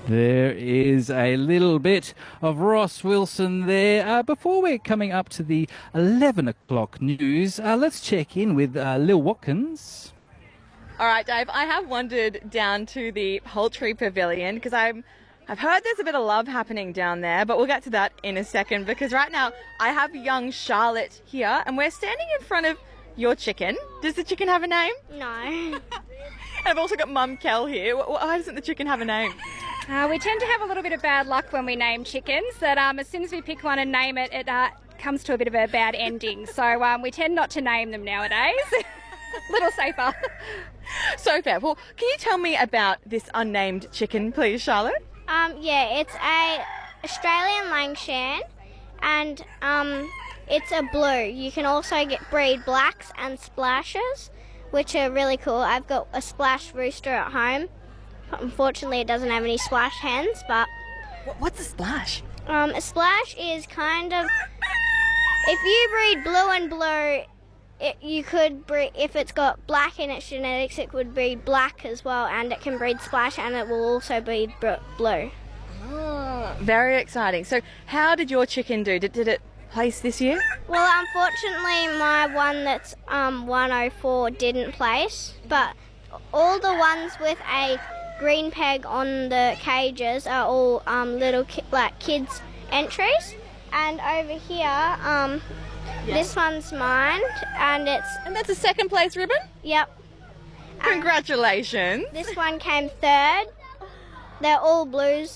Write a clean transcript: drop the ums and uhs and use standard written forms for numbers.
There is a little bit of Ross Wilson there. Before we're coming up to the 11 o'clock news, let's check in with Lil Watkins. All right, Dave, I have wandered down to the Poultry Pavilion because I've heard there's a bit of love happening down there, but we'll get to that in a second because right now I have young Charlotte here and we're standing in front of your chicken. Does the chicken have a name? No. And I've also got Mum Kel here. Why doesn't the chicken have a name? We tend to have a little bit of bad luck when we name chickens, that as soon as we pick one and name it, it comes to a bit of a bad ending. So we tend not to name them nowadays. Little safer. So fair. Well, can you tell me about this unnamed chicken, please, Charlotte? Yeah, it's a Australian Langshan, and it's a blue. You can also breed blacks and splashes, which are really cool. I've got a splash rooster at home. Unfortunately, it doesn't have any splash hens, but... What's a splash? A splash is kind of... If you breed blue and blue, you could breed... If it's got black in its genetics, it would breed black as well, and it can breed splash, and it will also breed blue. Oh, very exciting. So how did your chicken do? Did it place this year? Well, unfortunately, my one that's 104 didn't place, but all the ones with a green peg on the cages are all little kids entries, and over here this one's mine, and that's a second place ribbon. Yep. Congratulations. This one came third. They're all blues,